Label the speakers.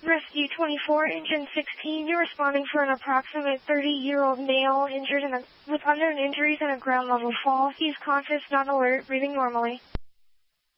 Speaker 1: Rescue 24, Engine 16, you're responding for an approximate 30-year-old male injured with unknown injuries and a ground-level fall. He's conscious, not alert, breathing normally.